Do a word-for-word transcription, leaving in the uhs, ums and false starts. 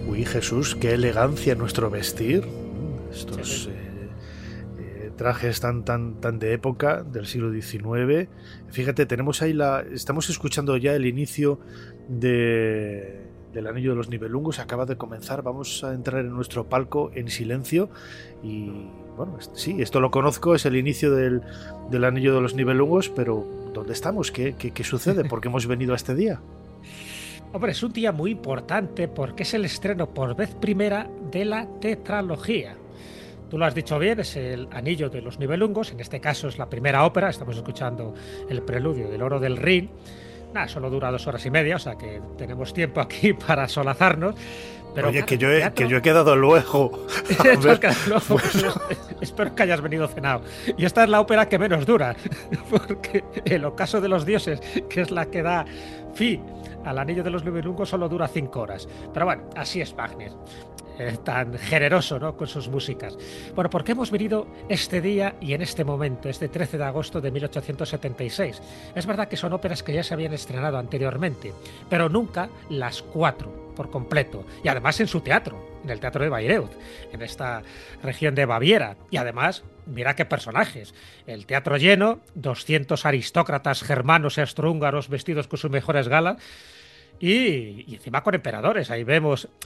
Uy, Jesús, qué elegancia en nuestro vestir. Estos Sí. eh, eh, trajes tan, tan, tan de época del siglo diecinueve. Fíjate, tenemos ahí la. Estamos escuchando ya el inicio de, del Anillo de los Nibelungos. Acaba de comenzar. Vamos a entrar en nuestro palco en silencio. Y bueno, sí, esto lo conozco, es el inicio del, del Anillo de los Nibelungos, pero ¿dónde estamos? ¿Qué, qué, qué sucede? ¿Por qué hemos venido a este día? Hombre, es un día muy importante porque es el estreno por vez primera de la tetralogía. Tú lo has dicho bien, es el Anillo de los Nibelungos, en este caso es la primera ópera, estamos escuchando el preludio del Oro del Rin. Nada, solo dura dos horas y media, o sea que tenemos tiempo aquí para solazarnos. Pero Oye, claro, que yo, el he, teatro... que yo he quedado luego. A ver, bueno. Espero que hayas venido cenado. Y esta es la ópera que menos dura, porque el Ocaso de los Dioses, que es la que da fin al Anillo de los Nibelungos, solo dura cinco horas. Pero bueno, así es Wagner. Eh, tan generoso, ¿no?, con sus músicas. Bueno, ¿por qué hemos venido este día y en este momento, este trece de agosto de mil ochocientos setenta y seis? Es verdad que son óperas que ya se habían estrenado anteriormente, pero nunca las cuatro por completo, y además en su teatro, en el Teatro de Bayreuth, en esta región de Baviera. Y además, mira qué personajes, el teatro lleno, doscientos aristócratas germanos y austrohúngaros vestidos con sus mejores galas, y, y encima con emperadores. Ahí vemos